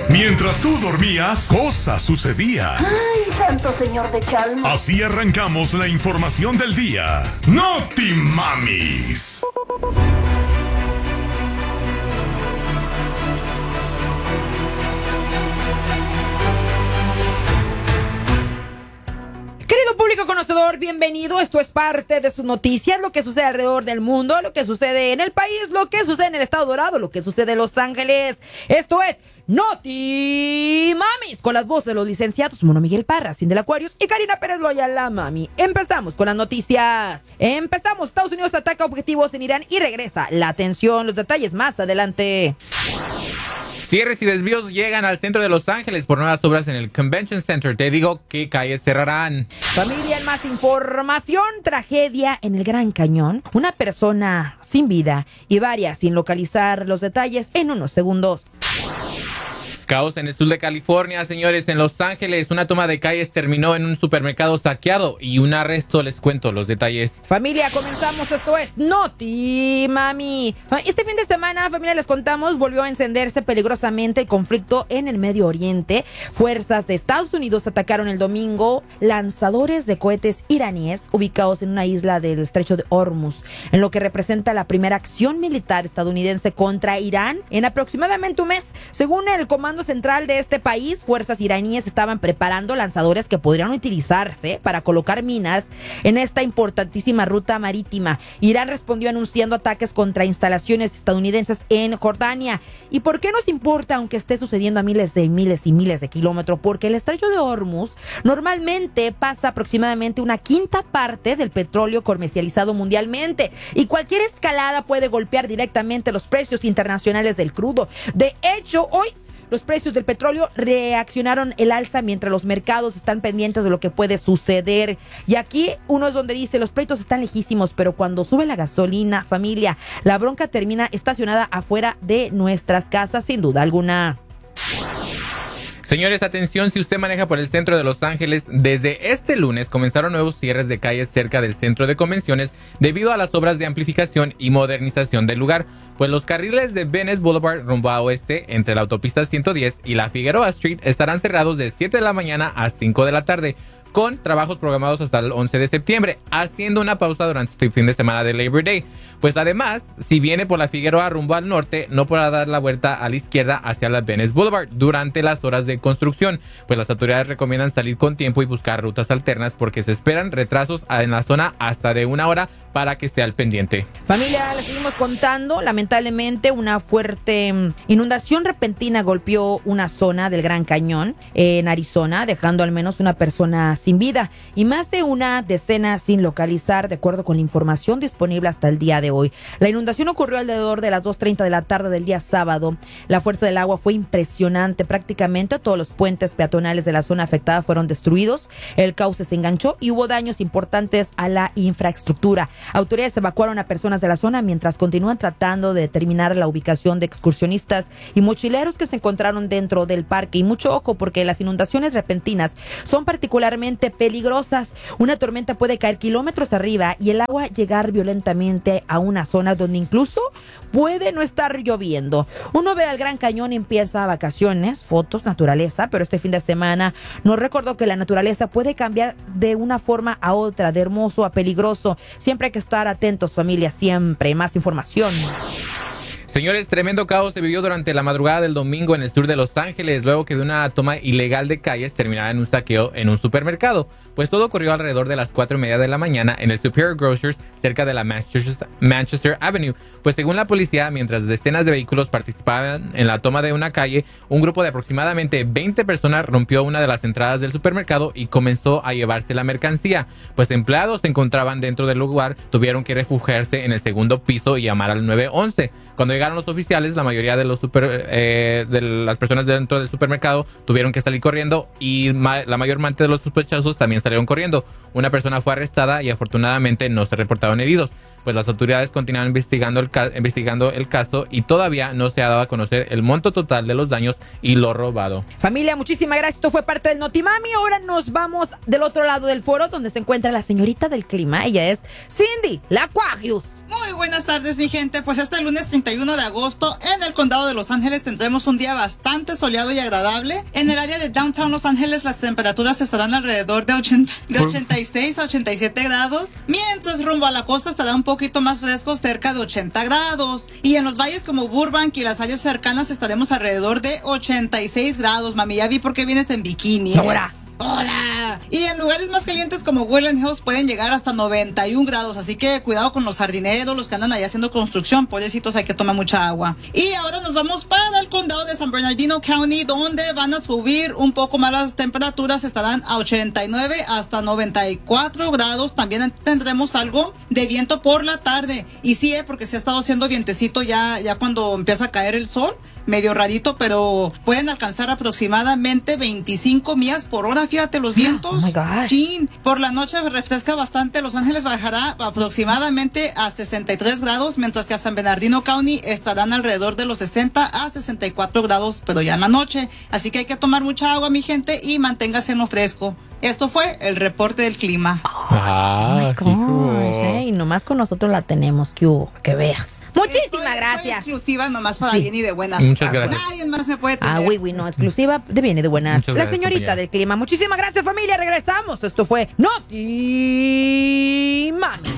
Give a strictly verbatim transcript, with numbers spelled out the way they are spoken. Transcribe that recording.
Mientras tú dormías, cosas sucedían. ¡Ay, santo señor de Chalma! Así arrancamos la información del día. ¡Noti Mamis! Querido público conocedor, bienvenido. Esto es parte de sus noticias, lo que sucede alrededor del mundo, lo que sucede en el país, lo que sucede en el Estado Dorado, lo que sucede en Los Ángeles. Esto es Noti Mamis, con las voces de los licenciados Mono Miguel Parra, Cindy Aquarius y Karina Pérez Loya, la mami. Empezamos con las noticias. Empezamos. Estados Unidos ataca objetivos en Irán y regresa la tensión. Los detalles más adelante. Cierres y desvíos llegan al centro de Los Ángeles por nuevas obras en el Convention Center. Te digo qué calles cerrarán. Familia, en más información, tragedia en el Gran Cañón. Una persona sin vida y varias sin localizar. Los detalles en unos segundos. Caos en el sur de California, señores. En Los Ángeles, una toma de calles terminó en un supermercado saqueado y un arresto. Les cuento los detalles. Familia, comenzamos. Esto es Noti Mami. Este fin de semana, familia, les contamos, volvió a encenderse peligrosamente el conflicto en el Medio Oriente. Fuerzas de Estados Unidos atacaron el domingo lanzadores de cohetes iraníes ubicados en una isla del estrecho de Hormuz, en lo que representa la primera acción militar estadounidense contra Irán en aproximadamente un mes. Según el comando central de este país, fuerzas iraníes estaban preparando lanzadores que podrían utilizarse para colocar minas en esta importantísima ruta marítima. Irán respondió anunciando ataques contra instalaciones estadounidenses en Jordania. ¿Y por qué nos importa aunque esté sucediendo a miles de miles y miles de kilómetros? Porque el estrecho de Hormuz normalmente pasa aproximadamente una quinta parte del petróleo comercializado mundialmente, y cualquier escalada puede golpear directamente los precios internacionales del crudo. De hecho, hoy los precios del petróleo reaccionaron el alza mientras los mercados están pendientes de lo que puede suceder. Y aquí uno es donde dice, los pleitos están lejísimos, pero cuando sube la gasolina, familia, la bronca termina estacionada afuera de nuestras casas, sin duda alguna. Señores, atención, si usted maneja por el centro de Los Ángeles, desde este lunes comenzaron nuevos cierres de calles cerca del centro de convenciones debido a las obras de amplificación y modernización del lugar, pues los carriles de Venice Boulevard rumbo a oeste entre la autopista ciento diez y la Figueroa Street estarán cerrados de siete de la mañana a cinco de la tarde, con trabajos programados hasta el once de septiembre, haciendo una pausa durante este fin de semana de Labor Day. Pues además, si viene por la Figueroa rumbo al norte, no podrá dar la vuelta a la izquierda hacia la Venice Boulevard durante las horas de construcción, pues las autoridades recomiendan salir con tiempo y buscar rutas alternas porque se esperan retrasos en la zona hasta de una hora para que esté al pendiente. Familia, les seguimos contando. Lamentablemente, una fuerte inundación repentina golpeó una zona del Gran Cañón en Arizona, dejando al menos una persona sin vida y más de una decena sin localizar, de acuerdo con la información disponible hasta el día de hoy. La inundación ocurrió alrededor de las dos treinta de la tarde del día sábado. La fuerza del agua fue impresionante. Prácticamente todos los puentes peatonales de la zona afectada fueron destruidos. El cauce se enganchó y hubo daños importantes a la infraestructura. Autoridades evacuaron a personas de la zona mientras continúan tratando de determinar la ubicación de excursionistas y mochileros que se encontraron dentro del parque. Y mucho ojo, porque las inundaciones repentinas son particularmente peligrosas. Una tormenta puede caer kilómetros arriba y el agua llegar violentamente a una zona donde incluso puede no estar lloviendo. Uno ve al Gran Cañón y empieza vacaciones, fotos, naturaleza, pero este fin de semana nos recordó que la naturaleza puede cambiar de una forma a otra, de hermoso a peligroso. Siempre hay que estar atentos, familia, siempre. Más información. Señores, tremendo caos se vivió durante la madrugada del domingo en el sur de Los Ángeles, luego que de una toma ilegal de calles terminara en un saqueo en un supermercado. Pues todo ocurrió alrededor de las cuatro y media de la mañana en el Superior Grocers, cerca de la Manchester, Manchester Avenue. Pues según la policía, mientras decenas de vehículos participaban en la toma de una calle, un grupo de aproximadamente veinte personas rompió una de las entradas del supermercado y comenzó a llevarse la mercancía. Pues empleados se encontraban dentro del lugar, tuvieron que refugiarse en el segundo piso y llamar al nueve once. Cuando llegaron los oficiales, la mayoría de los super, eh, de las personas dentro del supermercado tuvieron que salir corriendo y ma- la mayor parte de los sospechosos también salieron corriendo. Una persona fue arrestada y afortunadamente no se reportaron heridos. Pues las autoridades continúan investigando el, ca- investigando el caso y todavía no se ha dado a conocer el monto total de los daños y lo robado. Familia, muchísimas gracias. Esto fue parte del Notimami. Ahora nos vamos del otro lado del foro donde se encuentra la señorita del clima. Ella es Cindy Aquarius. Muy buenas tardes, mi gente. Pues este lunes treinta y uno de agosto en el condado de Los Ángeles tendremos un día bastante soleado y agradable. En el área de Downtown Los Ángeles las temperaturas estarán alrededor de, ochenta, de ochenta y seis a ochenta y siete grados, mientras rumbo a la costa estará un poquito más fresco, cerca de ochenta grados. Y en los valles como Burbank y las áreas cercanas estaremos alrededor de ochenta y seis grados. Mami, ya vi por qué vienes en bikini. ¿eh? Ahora. ¡Hola! Y en lugares más calientes como Woodland Hills pueden llegar hasta noventa y un grados, así que cuidado con los jardineros, los que andan allá haciendo construcción, pobrecitos, hay que tomar mucha agua. Y ahora nos vamos para el condado de San Bernardino County, donde van a subir un poco más las temperaturas, estarán a ochenta y nueve hasta noventa y cuatro grados. También tendremos algo de viento por la tarde. Y sí, eh, porque se ha estado haciendo vientecito ya, ya cuando empieza a caer el sol. Medio rarito, pero pueden alcanzar aproximadamente veinticinco millas por hora. Fíjate los vientos. Oh my gosh. Chin. Por la noche refresca bastante. Los Ángeles bajará aproximadamente a sesenta y tres grados, mientras que a San Bernardino County estarán alrededor de los sesenta a sesenta y cuatro grados, pero ya en la noche. Así que hay que tomar mucha agua, mi gente, y manténgase en lo fresco. Esto fue el reporte del clima. Ah, Oh my gosh, hey, nomás con nosotros la tenemos, que hubo, que veas. Muchísimas Estoy, estoy gracias. exclusiva nomás para Sí. bien y de buenas. Muchas gracias. Nadie más me puede tener. Ah, oui, oui, no, exclusiva de bien y de buenas. Muchas La gracias, señorita compañera. del clima. Muchísimas gracias, familia. Regresamos. Esto fue Noti Mami.